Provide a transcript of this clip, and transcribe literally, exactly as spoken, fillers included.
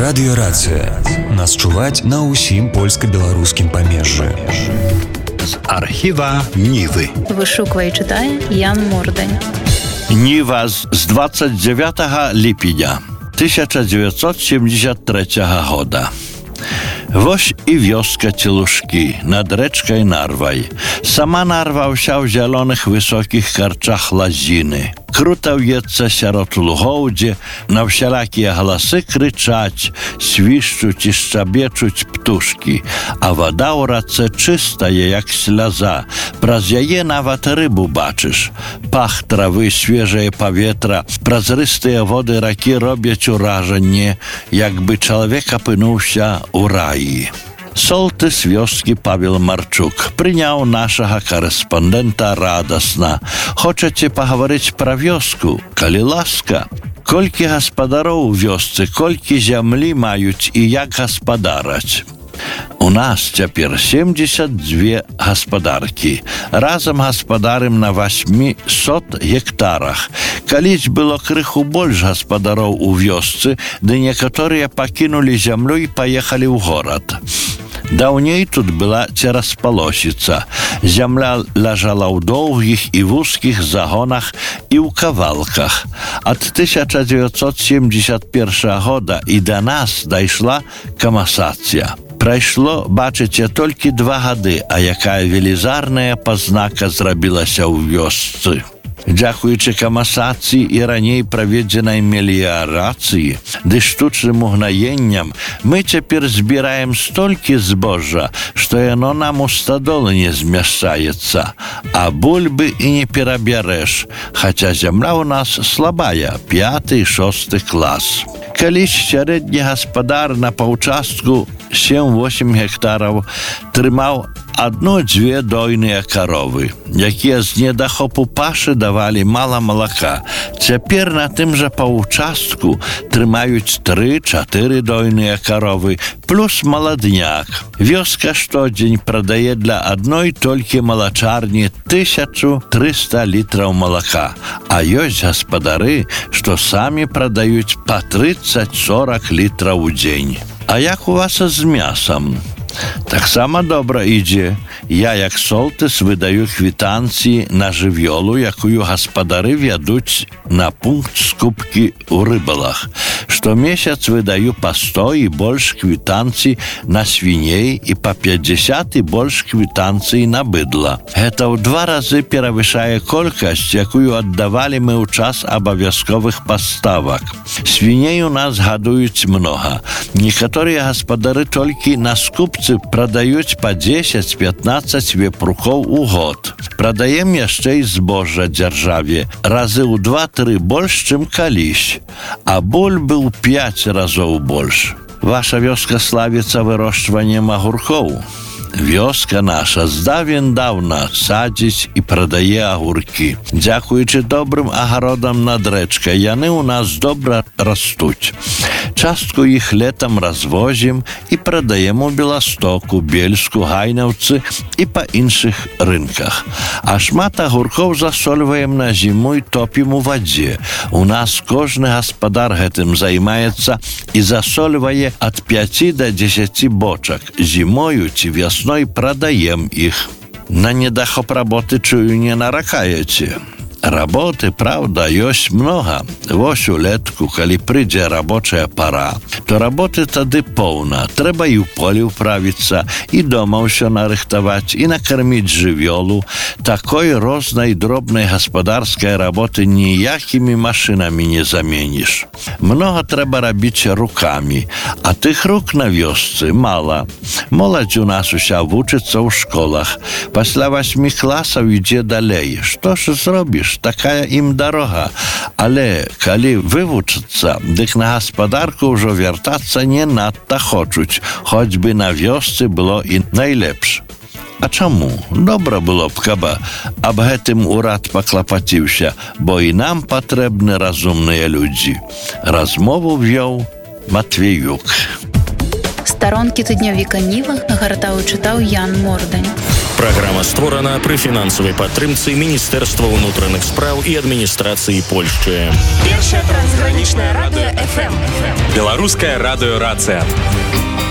Радыёрацыя. Нас чуваць на ўсім польска-беларускім памежжы. З архіва Нівы. Вышуквае і чытае Ян Мордань. Ніва з двадцять дев'ятого липня тысяча девятьсот семьдесят третьего года. Вось і вёска Целушкі над рэчкай Нарвай. Сама Нарва ўся ў зялёных высокіх карчах лазіны. Крута в'ецца сярод лугоў, дзе на ўсялякія галасы крычаць, свішчуць і шчабечуць птушкі, а вада ў рацэ чыстая, як сляза. Праз яе нават рыбу бачыш. Пах травы, свежае паветра, празрыстыя воды ракі робяць уражанне, як бы чалавек апынуўся у раі. Солтыс вёскі Павел Марчук прыняў нашага карэспандэнта радасна. Хочаце пагаварыць пра вёску? Калі ласка. Колькі гаспадароў у вёсцы, колькі зямлі маюць і як гаспадараць? У нас цяпер семьдесят две гаспадаркі. Разам гаспадарым на восьмісот гектарах. Калісь было крыху больш гаспадароў у вёсцы, ды некаторыя пакінулі зямлю і паехалі ў горад. Даўней тут была цераз-палосіца. Зямля ляжала ў доўгіх і вузкіх загонах і ў кавалках. Ад тысяча девятьсот семьдесят первого года і да нас дайшла камасацыя. Прайшло, бачыце, толькі два гады, а якая велізарная пазнака зрабілася ў вёсцы. Дзякуючы камасацыі і раней праведзенай меліярацыі ды штучным угнаенням мы цяпер збіраем столькі збожжа, што яно нам у стадолы не змяшчаецца, а бульбы і не перабярэш, хаця зямля ў нас слабая, пяты і шосты клас. Калісь сярэдні гаспадар на паўчастку сем-восем гектараў трымаў адно-дзве дойныя каровы, якія з недахопу пашы давалі мала малака. Цяпер на тым жа паўчастку трымаюць тры-чатыры дойныя каровы, плюс маладняк. Вёска штодзень прадае для адной толькі малачарні тысячу трыста літраў малака, а ёсць гаспадары, што самі прадаюць па трыццаць-сорак літраў у дзень. А як у вас з мясам? Таксама добра ідзе. Я, як солтыс, выдаю квітанцыі на жывёлу, якую гаспадары вядуць на пункт скупкі ў рыбалах. Штомесяц выдаю па сто і больш квітанцый на свіней і па пятьдесят і больш квітанцый на быдла. Гэта ў два разы перавышае колькасць, якую аддавалі мы ў час абавязковых паставак. Свіней у нас гадуюць многа. Некаторыя гаспадары толькі на скупцы прадаюць па дзесяць-пятнаццаць вепрукоў у год. Прадаем яшчэ і збожжа дзяржаве, разы ў два-тры больш, чым калісь, а бульбы ў пяць разоў больш. Ваша вёска славіцца вырошчваннем агуркоў. Вёска наша здавен-даўна садзіць і прадае агуркі. Дзякуючы добрым агародам над рэчкай, яны ў нас добра растуць. Частку іх летам развозім і прадаем у Беластоку, Бельску, Гайнаўцы і па іншых рынках. А шмат агуркоў засольваем на зіму і топім у вадзе. У нас кожны гаспадар гэтым займаецца і засольвае ад пяці да дзесяці бочак. Зімою ці вясной прадаем іх. На недахоп работы, чую, не наракаеце. Работы, правда, ёсць многа. Вось улетку, калі прыйдзе рабочая пара, то работы тады поўна. Трэба і ў полі ўправіцца, і дома ўсё нарыхтаваць, і накарміць жывёлу. Такой рознай дробнай гаспадарскай работы ніякімі машынамі не заменіш. Многа трэба рабіць рукамі, а тых рук на вёсцы мала. Моладзь у нас уся вучыцца ў школах. Пасля васьмі класаў ідзе далей. Што ж зробіш? Такая ім дарога. Але калі вывучыцца, дык на гаспадарку ўжо вяртацца не надта хочуць, хоць бы на вёсцы было і найлепш. А чаму? Добра было б, каб аб гэтым урад паклапаціўся, бо і нам патрэбны разумныя людзі. Размову вёў Матвеюк. Старонкі тыднёвіка Ніва нагартаў і чытаў Ян Мордань. Праграма створана пры фінансавай падтрымцы Міністэрства ўнутраных спраў і адміністрацыі Польшчы. Першае трансгранічнае радыё эф эм. Беларуская радыёрацыя.